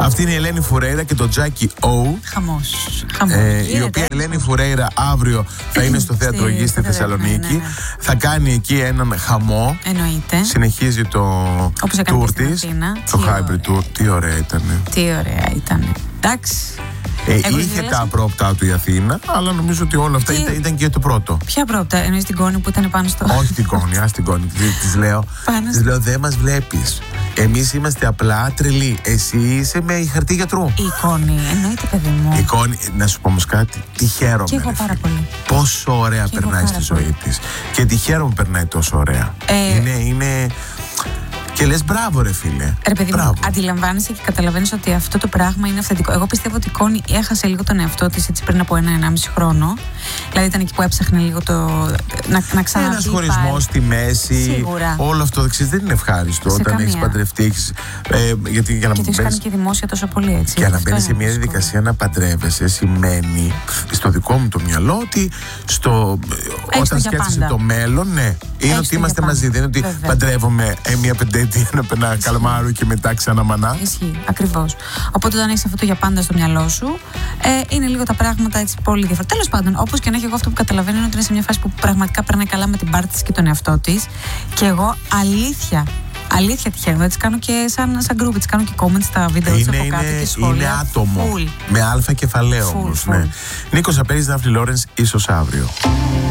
Αυτή είναι η Ελένη Φουρέιρα και το Τζάκι Ο. Χαμός. Η οποία η Ελένη Φουρέιρα αύριο θα είναι στο Θέατρο Γη στη Θεσσαλονίκη. Ναι. Θα κάνει εκεί έναν χαμό. Εννοείται. Συνεχίζει το tour της. Το hybrid tour. Τι ωραία ήταν. Τι ωραία ήταν. Εντάξει. Είχε τα απρόπτα του η Αθήνα, αλλά νομίζω ότι όλα αυτά ήταν και το πρώτο. Ποια απρόπτα, εννοείς την Κόνη που ήταν πάνω στο. Όχι την Κόνη, ας την Κόνη. Της λέω, δεν μας βλέπεις. Εμείς είμαστε απλά τρελοί. Εσύ είσαι με χαρτί γιατρού. Η Κόνη, εννοείται, παιδί μου. Η Κόνη, να σου πω όμως κάτι, τη χαίρομαι. Και εγώ πάρα πολύ. Πόσο ωραία περνάει στη ζωή της. Και τη χαίρομαι περνάει τόσο ωραία. Είναι. Και λες μπράβο ρε φίλε. Ρε παιδί μου, αντιλαμβάνεσαι και καταλαβαίνεις ότι αυτό το πράγμα είναι αυθεντικό. Εγώ πιστεύω ότι η Κόνη έχασε λίγο τον εαυτό της έτσι πριν από 1-1,5 χρόνο. Δηλαδή ήταν εκεί που έψαχνε λίγο να ξαναδεί. Ένας χωρισμός στη μέση. Σίγουρα. Όλο αυτό δεν είναι ευχάριστο όταν έχεις παντρευτεί. Γιατί για να και το έχεις κάνει και δημόσια τόσο πολύ έτσι. Και να μπαίνεις σε μια διαδικασία να παντρεύεσαι σημαίνει στο δικό μου το μυαλό ότι όταν σκέφτεσαι το μέλλον, ναι, είναι ότι είμαστε μαζί. Δεν είναι ότι παντρεύομαι μια πεντέτεια να περνά καλαμάρου και μετά ξαναμανά. Ισχύει, ακριβώς. Οπότε όταν έχεις αυτό το για πάντα στο μυαλό σου, είναι λίγο τα πράγματα έτσι πολύ διαφορετικά. Τέλος πάντων, όπως και να έχει, εγώ αυτό που καταλαβαίνω είναι ότι είναι σε μια φάση που πραγματικά περνάει καλά με την πάρτη της και τον εαυτό της. Και εγώ αλήθεια τυχαίνω. Έτσι κάνω και σαν group, έτσι κάνω και comments στα βίντεο της από κάτω και σχόλια. Είναι άτομο. Με αλφα κεφαλαίο όμως. Ναι. Νίκος Απέρης, Δάφνη Λόρενς, ίσως αύριο.